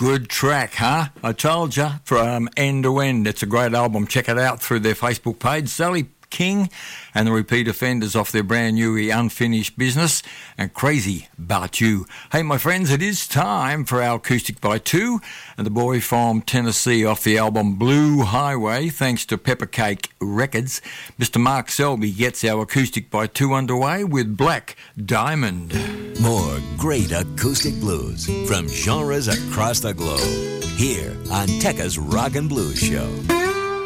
good track, huh? I told you, from end to end. It's a great album. Check it out through their Facebook page. Sally King and the Repeat Offenders off their brand new Unfinished Business and Crazy About You. Hey, my friends, it is time for our Acoustic by Two and the boy from Tennessee off the album Blue Highway, thanks to Peppercake Records. Mr. Mark Selby gets our Acoustic by Two underway with Black Diamond. More great acoustic blues from genres across the globe here on Tekka's Rock and Blues Show.